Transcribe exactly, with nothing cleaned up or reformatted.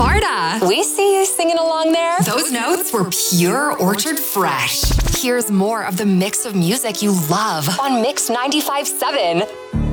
Sparta. We see you singing along there. Those notes were pure Orchard Fresh. Here's more of the mix of music you love on Mix ninety-five point seven.